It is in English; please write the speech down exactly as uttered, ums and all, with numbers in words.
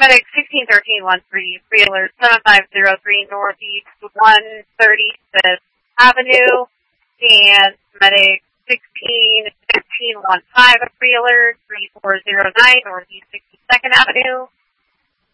Medic sixteen thirteen one three, free alert seven five zero three Northeast one thirty-fifth Avenue, and Medic sixteen fifteen one five, free alert three four zero nine Northeast sixty-second Avenue.